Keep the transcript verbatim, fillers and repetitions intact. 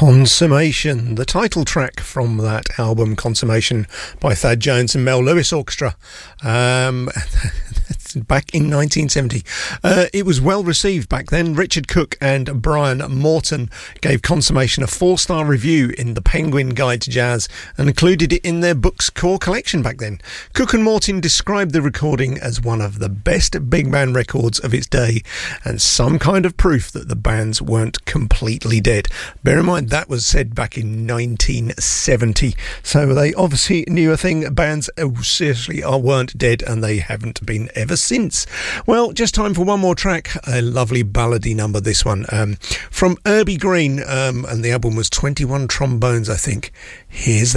Consummation, the title track from that album, Consummation, by Thad Jones and Mel Lewis Orchestra. Um, back in nineteen seventy. Uh, it was well received back then. Richard Cook and Brian Morton gave Consummation a four-star review in the Penguin Guide to Jazz and included it in their book's core collection back then. Cook and Morton described the recording as one of the best big band records of its day and some kind of proof that the bands weren't completely dead. Bear in mind that was said back in nineteen seventy, so they obviously knew a thing. Bands oh, seriously are weren't dead, and they haven't been ever since. Well, just time for one more track, a lovely ballady number, this one, um, from Urbie Green, um, and the album was twenty-one Trombones, I think. Here's